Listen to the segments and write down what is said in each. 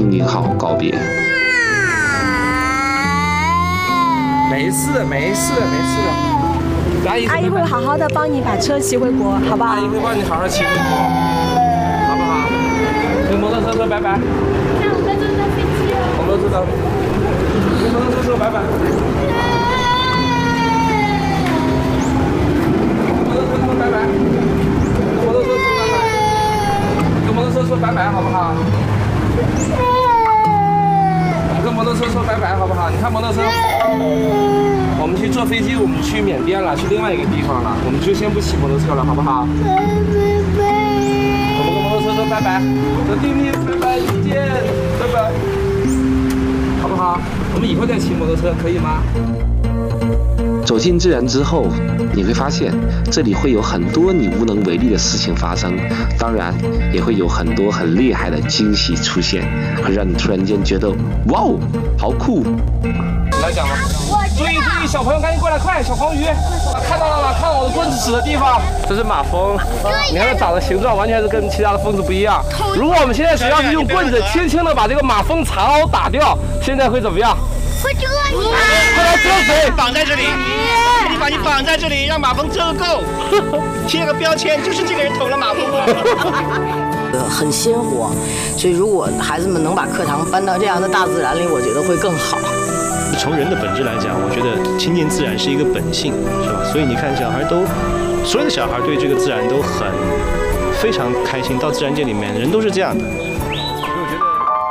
心情好好告别。 没事，没事，没事。 阿姨会好好的帮你把车骑回国，好不好？ 阿姨会帮你好好骑回国，好不好？跟摩托车说拜拜。 那我们坐到飞机了。 我们都知道。跟摩托车说拜拜。跟摩托车说拜拜。跟摩托车说拜拜。跟摩托车说拜拜，好不好？跟摩托车说拜拜，好不好？你看摩托车。我们去坐飞机，我们去缅甸了，去另外一个地方了，我们就先不骑摩托车了，好不好？我们跟摩托车说拜拜，说弟弟拜拜，再见，拜拜，好不好？我们以后再骑摩托车，可以吗？ 走进自然之后，你会发现这里会有很多你无能为力的事情发生，当然也会有很多很厉害的惊喜出现，会让你突然间觉得哇哦，好酷！ 来讲吧。注意注意，小朋友赶紧过来，快！小黄鱼，看到了吗？看我的棍子指的地方，这是马蜂。你看它长的形状完全是跟其他的蜂子不一样。如果我们现在只要是用棍子轻轻的把这个马蜂藏獒打掉，现在会怎么样？ 会蛰你！ 快来蛰谁？ 绑在这里，你把你绑在这里，让马蜂蛰个够。贴个标签，就是这个人捅了马蜂。 很鲜活，所以如果孩子们能把课堂搬到这样的大自然里，我觉得会更好。 从人的本质来讲，我觉得亲近自然是一个本性，是吧？所以你看，所有的小孩对这个自然都非常开心。到自然界里面，人都是这样的。所以我觉得，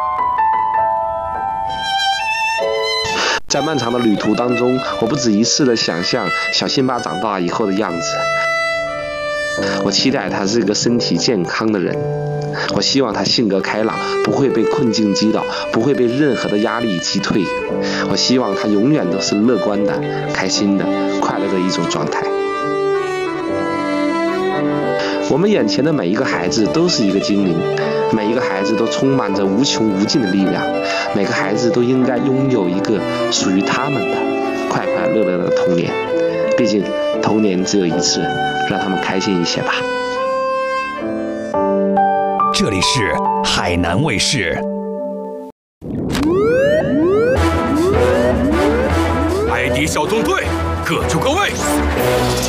在漫长的旅途当中，我不止一次的想象小辛巴长大以后的样子。我期待他是一个身体健康的人。我希望他性格开朗，不会被困境击倒，不会被任何的压力击退。我希望他永远都是乐观的、开心的、快乐的一种状态。我们眼前的每一个孩子都是一个精灵，每一个孩子都充满着无穷无尽的力量，每个孩子都应该拥有一个属于他们的快快乐乐的童年。毕竟童年只有一次，让他们开心一些吧。 这里是海南卫视。 海底小纵队，各就各位。